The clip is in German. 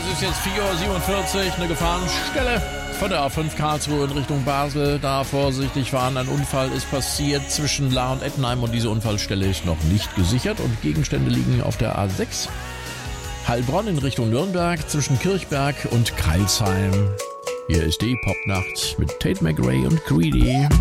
ist jetzt 4:47 Uhr, eine Gefahrenstelle von der A5 Karlsruhe in Richtung Basel. Da vorsichtig fahren, ein Unfall ist passiert zwischen Lahr und Ettenheim und diese Unfallstelle ist noch nicht gesichert und Gegenstände liegen auf der A6. Heilbronn in Richtung Nürnberg zwischen Kirchberg und Crailsheim. Hier ist die Popnacht mit Tate McRae und Greedy.